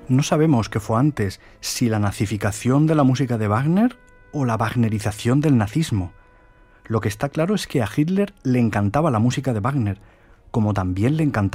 No sabemos qué fue antes, si la nazificación de la música de Wagner o la wagnerización del nazismo. Lo que está claro es que a Hitler le encantaba la música de Wagner, como también le encantaba